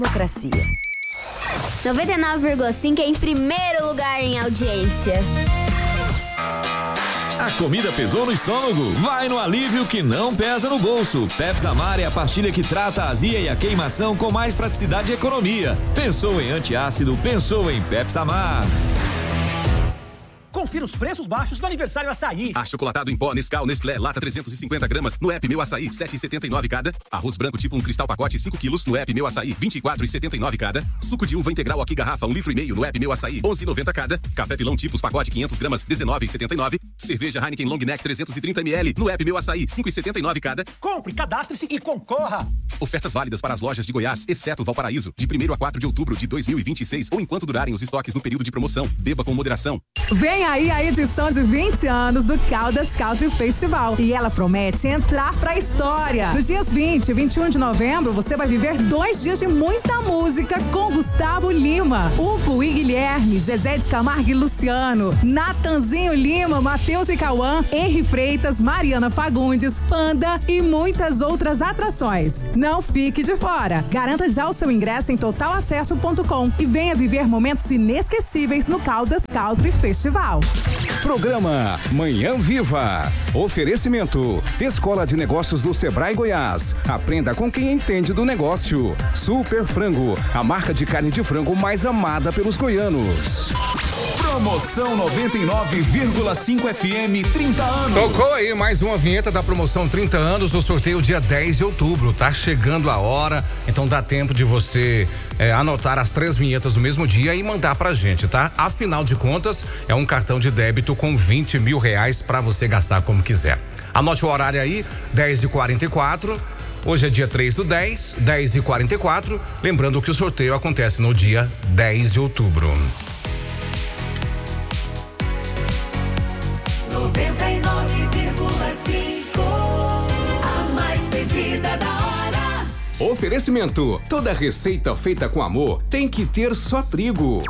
Democracia. 99,5 é em primeiro lugar em audiência. A comida pesou no estômago? Vai no alívio que não pesa no bolso. Pepsamar é a pastilha que trata a azia e a queimação com mais praticidade e economia. Pensou em antiácido? Pensou em Pepsamar. Confira os preços baixos do aniversário Açaí. Achocolatado em pó Nescau Nestlé, lata 350 gramas, no app Meu Açaí, 7,79 cada. Arroz branco tipo 1 cristal pacote, 5 quilos, no app Meu Açaí, 24,79 cada. Suco de uva integral aqui garrafa, 1,5 litro, no app Meu Açaí, 11,90 cada. Café pilão tipos pacote, 500 gramas, 19,79. Cerveja Heineken Long Neck 330 ml, no app Meu Açaí, 5,79 cada. Compre, cadastre-se e concorra. Ofertas válidas para as lojas de Goiás, exceto Valparaíso, de 1º a 4 de outubro de 2026 ou enquanto durarem os estoques no período de promoção. Beba com moderação. Vem aí a edição de 20 anos do Caldas Country Festival e ela promete entrar pra história. Nos dias 20 e 21 de novembro, você vai viver 2 dias de muita música com Gustavo Lima, Hugo e Guilherme, Zezé de Camargo e Luciano, Natanzinho Lima, Matheus e Cauã, Henri Freitas, Mariana Fagundes, Panda e muitas outras atrações. Não fique de fora. Garanta já o seu ingresso em totalacesso.com e venha viver momentos inesquecíveis no Caldas Country Festival. Programa Manhã Viva. Oferecimento: Escola de Negócios do Sebrae Goiás. Aprenda com quem entende do negócio. Super Frango, a marca de carne de frango mais amada pelos goianos. Promoção 99,5 FM 30 anos. Tocou aí mais uma vinheta da promoção 30 anos do sorteio dia 10 de outubro. Tá chegando a hora, então dá tempo de você anotar as 3 vinhetas do mesmo dia e mandar pra gente, tá? Afinal de contas, é um cartão de débito com 20 mil reais pra você gastar como quiser. Anote o horário aí, 10h44. Hoje é dia 3/10, 10h44. Lembrando que o sorteio acontece no dia 10 de outubro. 99,5, a mais pedida da hora. Oferecimento: toda receita feita com amor tem que ter Só Trigo.